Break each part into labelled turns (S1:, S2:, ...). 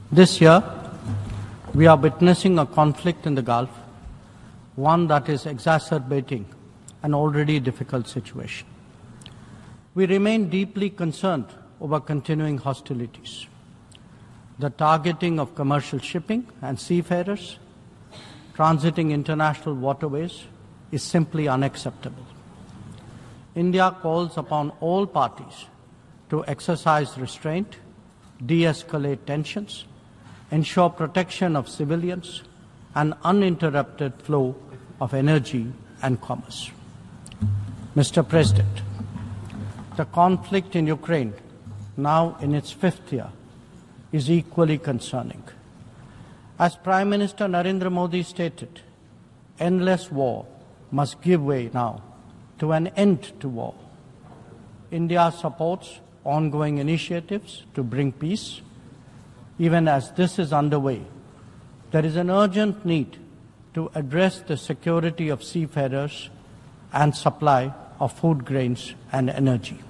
S1: This year, we are witnessing a conflict in the Gulf, one that is exacerbating an already difficult situation. We remain deeply concerned over continuing hostilities. The targeting of commercial shipping and seafarers transiting international waterways is simply unacceptable. India calls upon all parties to exercise restraint, de-escalate tensions, ensure protection of civilians, and uninterrupted flow of energy and commerce. Mr. President, the conflict in Ukraine, now in its fifth year, is equally concerning. As Prime Minister Narendra Modi stated, endless war must give way now to an end to war. India supports ongoing initiatives to bring peace. Even as this is underway, there is an urgent need to address the security of seafarers and supply of food grains and energy.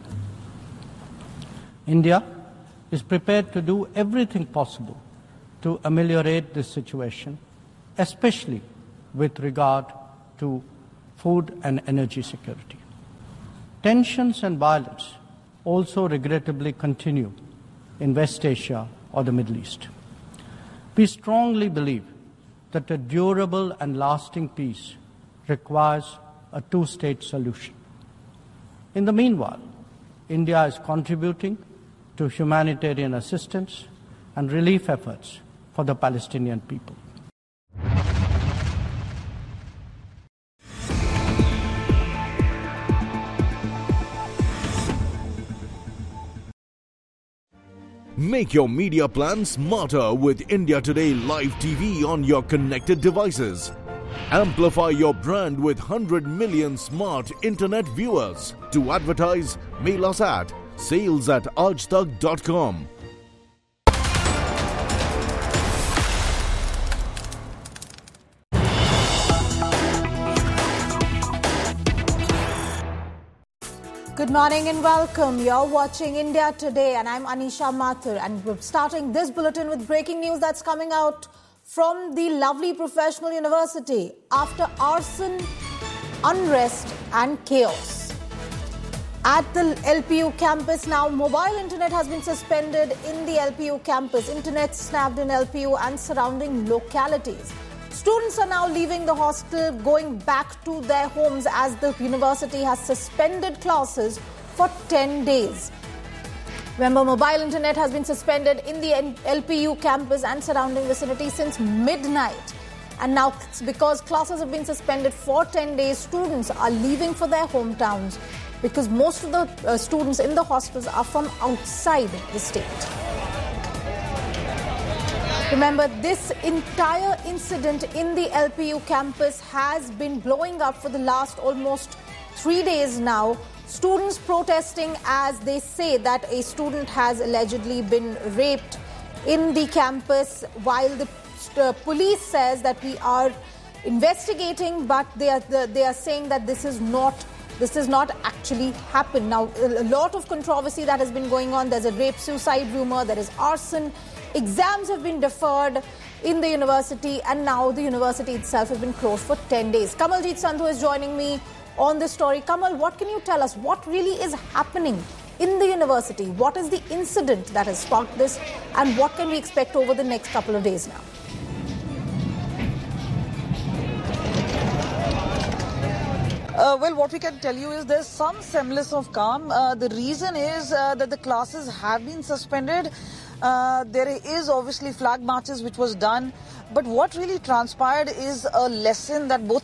S1: India is prepared to do everything possible to ameliorate this situation, especially with regard to food and energy security. Tensions and violence also regrettably continue in West Asia or the Middle East. We strongly believe that a durable and lasting peace requires a two-state solution. In the meanwhile, India is contributing to humanitarian assistance and relief efforts for the Palestinian people.
S2: Make your media plan smarter with India Today Live TV on your connected devices. Amplify your brand with 100 million smart internet viewers. To advertise, mail us at sales@aajtak.com.
S3: Good morning and welcome. You're watching India Today and I'm Anisha Mathur, and we're starting this bulletin with breaking news that's coming out from the lovely professional university after arson, unrest and chaos. At the LPU campus now, mobile internet has been suspended in the LPU campus. Internet snapped in LPU and surrounding localities. Students are now leaving the hostel, going back to their homes as the university has suspended classes for 10 days. Remember, mobile internet has been suspended in the LPU campus and surrounding vicinity since midnight. And now, because classes have been suspended for 10 days, students are leaving for their hometowns because most of the students in the hostels are from outside the state. Remember, this entire incident in the LPU campus has been blowing up for the last almost 3 days now. Students protesting as they say that a student has allegedly been raped in the campus, while the police says that we are investigating, but they are saying that this is not actually happened. Now, a lot of controversy that has been going on. There's a rape-suicide rumor, there is arson. Exams have been deferred in the university, and now the university itself has been closed for 10 days. Kamaljeet Sandhu is joining me on this story. Kamal, what can you tell us? What really is happening in the university? What is the incident that has sparked this, and what can we expect over the next couple of days now?
S4: Well, what we can tell you is there's some semblance of calm. The reason is that the classes have been suspended. There is obviously flag marches which was done. But what really transpired is a lesson that both